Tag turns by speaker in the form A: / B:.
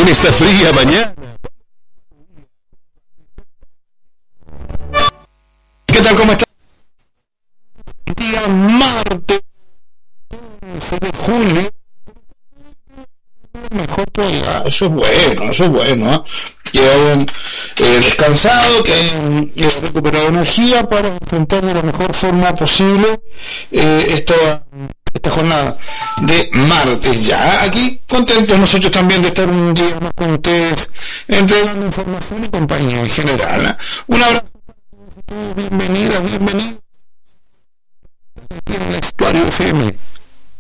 A: en esta fría mañana. ¿Qué tal? ¿Cómo está? Día martes 11 de julio. Mejor pues, eso es bueno, ¿eh? Que hayan descansado, que hayan recuperado energía para enfrentar de la mejor forma posible esta jornada de martes. Ya aquí contentos nosotros también de estar un día más con ustedes, entregando información y compañía en general, ¿eh? Un abrazo, bienvenida aquí en el Estuario FM